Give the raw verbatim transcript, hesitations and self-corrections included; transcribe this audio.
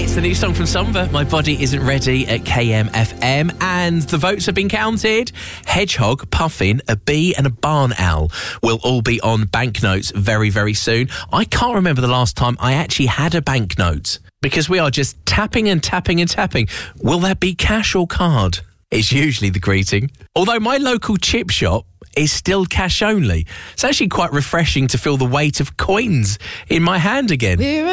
It's the new song from Somber, My Body Isn't Ready, at K M F M. And the votes have been counted. Hedgehog, Puffin, a bee and a barn owl will all be on banknotes very, very soon. I can't remember the last time I actually had a banknote, because we are just tapping and tapping and tapping. Will that be cash or card? It's usually the greeting. Although my local chip shop is still cash only. It's actually quite refreshing to feel the weight of coins in my hand again. We're